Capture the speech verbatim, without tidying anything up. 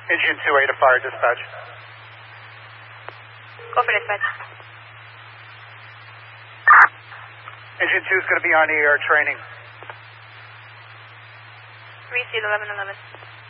Engine two eight to fire dispatch. Go for dispatch. Engine two is going to be on the air training. three C eleven eleven.